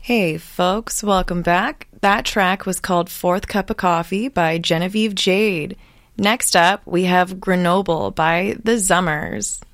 Hey folks, welcome back. That track was called Fourth Cup of Coffee by Genevieve Jade. Next up, we have Grenoble by the Zummers.